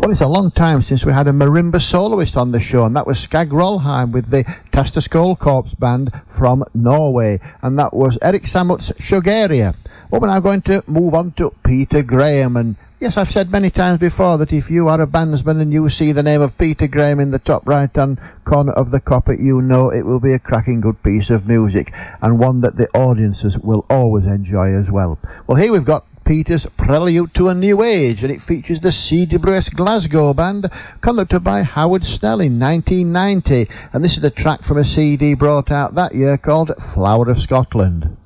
Well, it's a long time since we had a marimba soloist on the show, and that was Skag Rolheim with the Tasta Skålkorps band from Norway, and that was Eric Samut's Shogaria. Well, we're now going to move on to Peter Graham, and yes, I've said many times before that if you are a bandsman and you see the name of Peter Graham in the top right-hand corner of the copy, you know it will be a cracking good piece of music, and one that the audiences will always enjoy as well. Well, here we've got Peter's Prelude to a New Age, and it features the CWS Glasgow band, conducted by Howard Snell in 1990, and this is the track from a CD brought out that year called Flower of Scotland.